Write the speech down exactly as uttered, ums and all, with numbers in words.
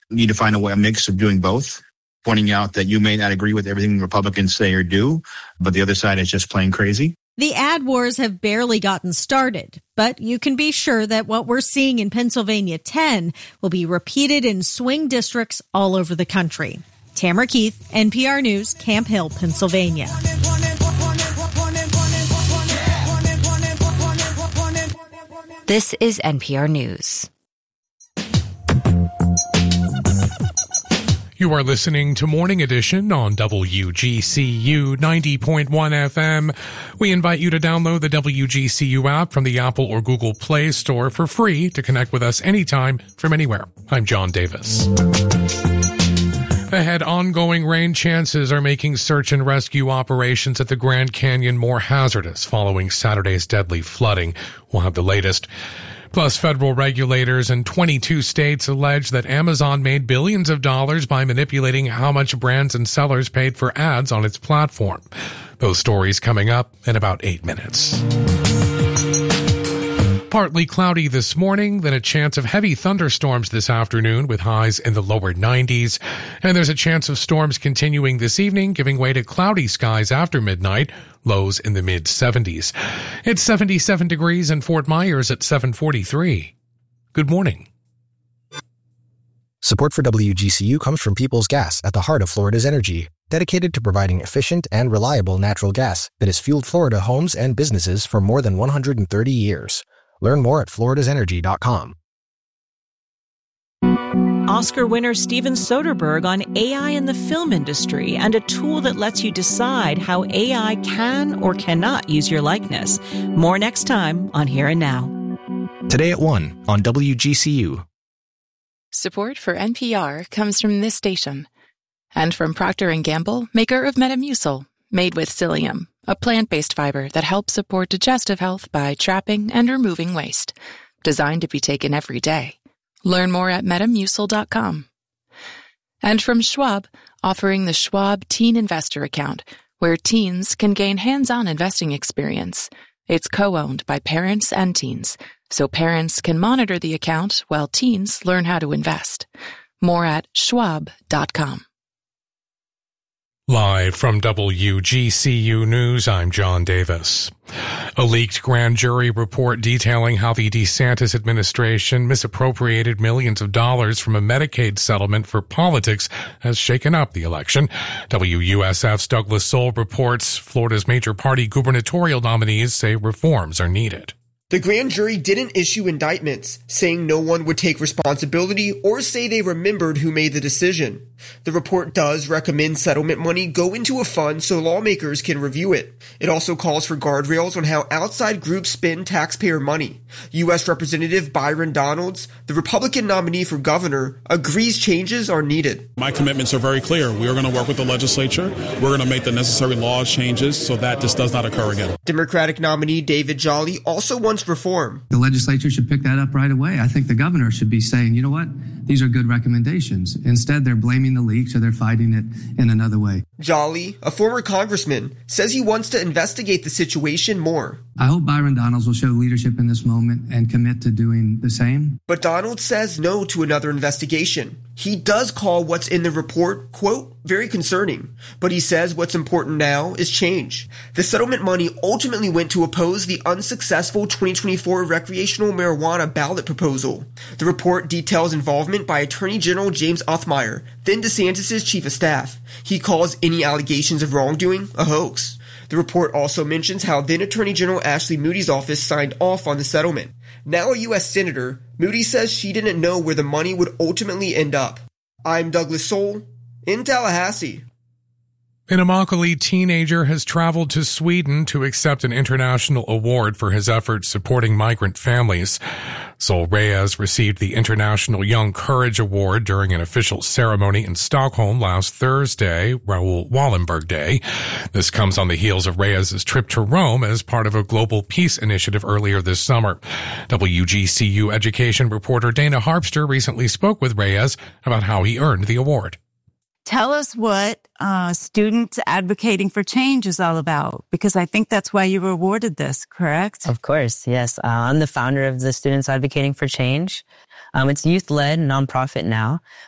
You need to find a way, a mix of doing both, pointing out that you may not agree with everything Republicans say or do, but the other side is just plain crazy. The ad wars have barely gotten started, but you can be sure that what we're seeing in Pennsylvania ten will be repeated in swing districts all over the country. Tamara Keith, N P R News, Camp Hill, Pennsylvania. This is N P R News. You are listening to Morning Edition on W G C U ninety point one F M. We invite you to download the W G C U app from the Apple or Google Play Store for free to connect with us anytime from anywhere. I'm John Davis. Ahead, ongoing rain chances are making search and rescue operations at the Grand Canyon more hazardous following Saturday's deadly flooding. We'll have the latest. Plus, federal regulators in twenty-two states allege that Amazon made billions of dollars by manipulating how much brands and sellers paid for ads on its platform. Those stories coming up in about eight minutes. Partly cloudy this morning, then a chance of heavy thunderstorms this afternoon with highs in the lower nineties. And there's a chance of storms continuing this evening, giving way to cloudy skies after midnight, lows in the mid-seventies. It's seventy-seven degrees in Fort Myers at seven forty-three. Good morning. Support for W G C U comes from Peoples Gas at the heart of Florida's energy, dedicated to providing efficient and reliable natural gas that has fueled Florida homes and businesses for more than one hundred thirty years. Learn more at floridas energy dot com. Oscar winner Steven Soderbergh on A I in the film industry and a tool that lets you decide how A I can or cannot use your likeness. More next time on Here and Now. Today at one on W G C U. Support for N P R comes from this station and from Procter and Gamble, maker of Metamucil, made with psyllium, a plant-based fiber that helps support digestive health by trapping and removing waste. Designed to be taken every day. Learn more at metamucil dot com. And from Schwab, offering the Schwab Teen Investor Account, where teens can gain hands-on investing experience. It's co-owned by parents and teens, so parents can monitor the account while teens learn how to invest. More at schwab dot com. Live from W G C U News, I'm John Davis. A leaked grand jury report detailing how the DeSantis administration misappropriated millions of dollars from a Medicaid settlement for politics has shaken up the election. W U S F's Douglas Soul reports Florida's major party gubernatorial nominees say reforms are needed. The grand jury didn't issue indictments, saying no one would take responsibility or say they remembered who made the decision. The report does recommend settlement money go into a fund so lawmakers can review it. It also calls for guardrails on how outside groups spend taxpayer money. U S Representative Byron Donalds, the Republican nominee for governor, agrees changes are needed. My commitments are very clear. We are going to work with the legislature. We're going to make the necessary law changes so that this does not occur again. Democratic nominee David Jolly also wants reform. The legislature should pick that up right away. I think the governor should be saying, you know what, these are good recommendations. Instead, they're blaming the leaks or they're fighting it in another way. Jolly, a former congressman, says he wants to investigate the situation more. I hope Byron Donalds will show leadership in this moment and commit to doing the same. But Donald says no to another investigation. He does call what's in the report, quote, very concerning. But he says what's important now is change. The settlement money ultimately went to oppose the unsuccessful twenty twenty-four recreational marijuana ballot proposal. The report details involvement by Attorney General James Othmeyer, then DeSantis' chief of staff. He calls any allegations of wrongdoing a hoax. The report also mentions how then Attorney General Ashley Moody's office signed off on the settlement. Now a U S Senator, Moody says she didn't know where the money would ultimately end up. I'm Douglas Soul in Tallahassee. An Immokalee teenager has traveled to Sweden to accept an international award for his efforts supporting migrant families. Sol Reyes received the International Young Courage Award during an official ceremony in Stockholm last Thursday, Raoul Wallenberg Day. This comes on the heels of Reyes' trip to Rome as part of a global peace initiative earlier this summer. W G C U education reporter Dana Harpster recently spoke with Reyes about how he earned the award. Tell us what uh, Students Advocating for Change is all about, because I think that's why you were awarded this, correct? Of course, yes. Uh, I'm the founder of the Students Advocating for Change. Um, it's youth-led, nonprofit now,